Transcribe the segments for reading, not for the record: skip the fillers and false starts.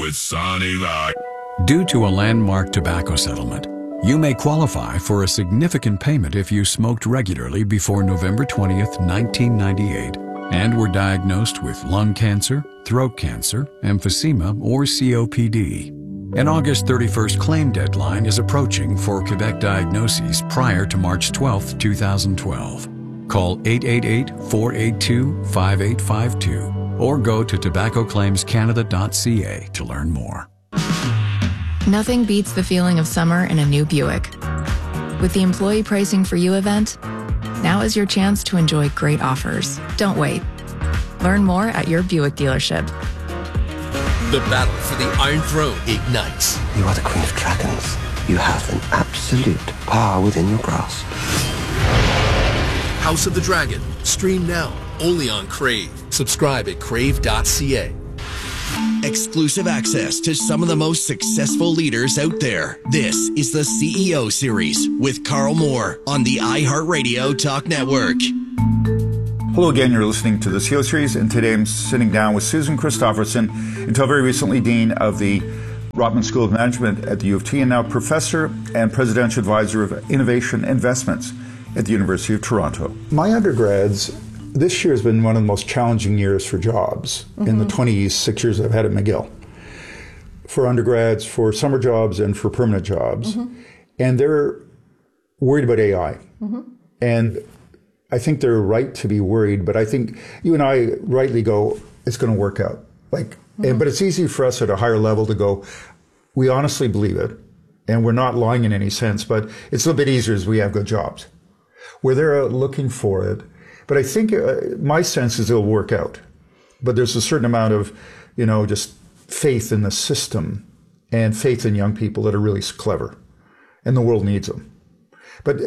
with Sonny Vac. Due to a landmark tobacco settlement, you may qualify for a significant payment if you smoked regularly before November 20th, 1998, and were diagnosed with lung cancer, throat cancer, emphysema, or COPD. An August 31st claim deadline is approaching for Quebec diagnoses prior to March 12, 2012. Call 888-482-5852 or go to tobaccoclaimscanada.ca to learn more. Nothing beats the feeling of summer in a new Buick. With the Employee Pricing for You event, now is your chance to enjoy great offers. Don't wait. Learn more at your Buick dealership. The battle for the Iron Throne ignites. You are the Queen of Dragons. You have an absolute power within your grasp. House of the Dragon. Stream now, only on Crave. Subscribe at crave.ca. Exclusive access to some of the most successful leaders out there. This is the CEO Series with Carl Moore on the iHeartRadio Talk Network. Hello again, you're listening to the CEO Series, and today I'm sitting down with Susan Christofferson, until very recently Dean of the Rotman School of Management at the U of T, and now Professor and Presidential Advisor of Innovation Investments at the University of Toronto. My undergrads, this year has been one of the most challenging years for jobs in the 26 years I've had at McGill. For undergrads, for summer jobs, and for permanent jobs. And they're worried about AI. And I think they're right to be worried, but I think you and I rightly go, it's going to work out. But it's easy for us at a higher level to go, we honestly believe it, and we're not lying in any sense, but it's a little bit easier as we have good jobs. Where they're out looking for it. But I think my sense is it'll work out. But there's a certain amount of, just faith in the system and faith in young people that are really clever. And the world needs them. But,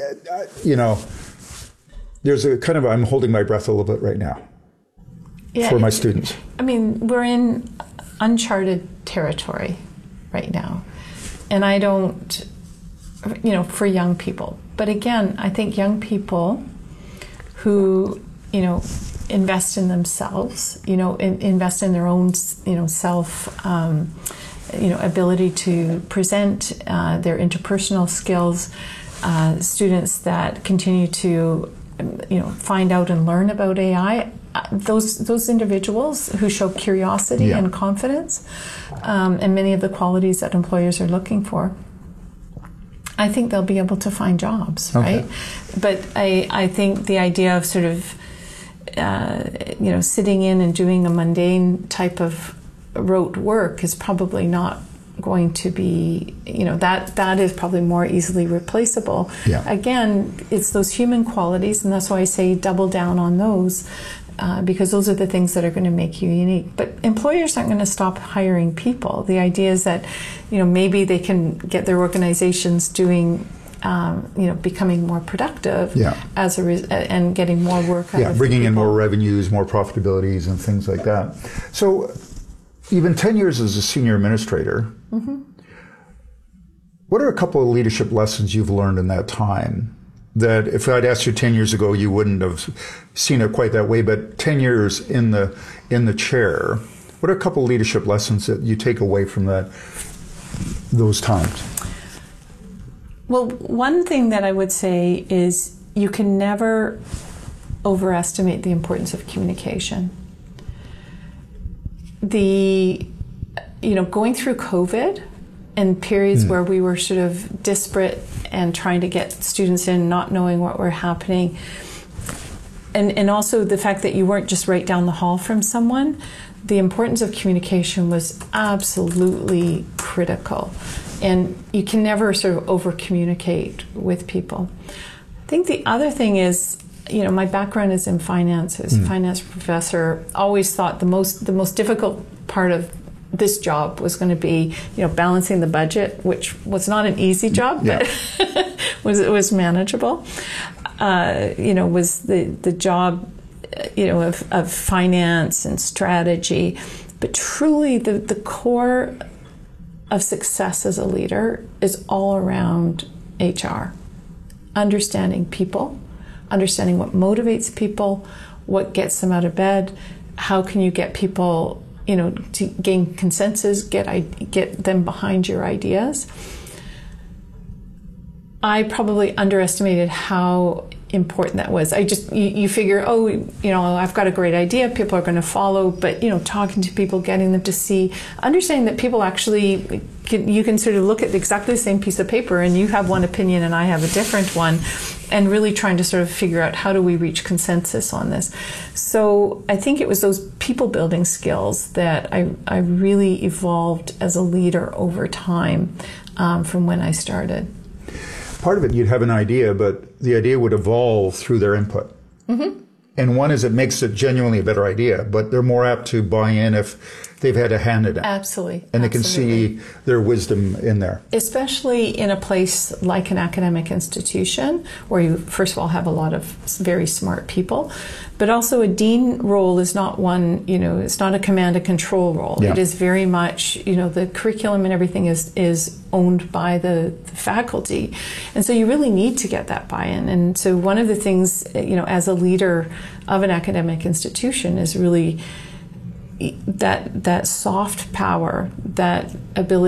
there's a kind of, I'm holding my breath a little bit right now for my students. I mean, we're in uncharted territory right now. And I don't, for young people. But again, I think young people who, invest in themselves, invest in their own, self, ability to present their interpersonal skills, students that continue to, find out and learn about AI, those individuals who show curiosity and confidence, and many of the qualities that employers are looking for, I think they'll be able to find jobs, right? But I think the idea of sort of, sitting in and doing a mundane type of rote work is probably not going to be, that is probably more easily replaceable. Again, it's those human qualities, and that's why I say double down on those, because those are the things that are going to make you unique. But employers aren't going to stop hiring people. The idea is that, maybe they can get their organizations doing, becoming more productive as and getting more work out of bringing in more revenues, more profitabilities, and things like that. So you've been 10 years as a senior administrator. What are a couple of leadership lessons you've learned in that time that if I'd asked you 10 years ago, you wouldn't have seen it quite that way, but 10 years in the chair, what are a couple of leadership lessons that you take away from those times? Well, one thing that I would say is you can never overestimate the importance of communication. Going through COVID and periods where we were sort of disparate and trying to get students in, not knowing what were happening, and also the fact that you weren't just right down the hall from someone, the importance of communication was absolutely critical. And you can never sort of over-communicate with people. I think the other thing is, my background is in finance. As a finance professor, always thought the most difficult part of this job was going to be, balancing the budget, which was not an easy job, but was manageable. Was the job, of finance and strategy, but truly the core of success as a leader is all around HR. Understanding people, understanding what motivates people, what gets them out of bed, how can you get people to gain consensus, get them behind your ideas. I probably underestimated how important that was. You figure, I've got a great idea, people are going to follow, but talking to people, getting them to see, understanding that people actually, you can sort of look at exactly the same piece of paper and you have one opinion and I have a different one, and really trying to sort of figure out how do we reach consensus on this. So I think it was those people building skills that I really evolved as a leader over time from when I started. Part of it, you'd have an idea, but the idea would evolve through their input. Mm-hmm. And one is it makes it genuinely a better idea, but they're more apt to buy in if they've had a hand in it. Absolutely. And they can see their wisdom in there. Especially in a place like an academic institution, where you, first of all, have a lot of very smart people, but also a dean role is not one, it's not a command and control role. Yeah. It is very much, the curriculum and everything is owned by the faculty. And so you really need to get that buy-in. And so one of the things, as a leader of an academic institution is really that soft power, that ability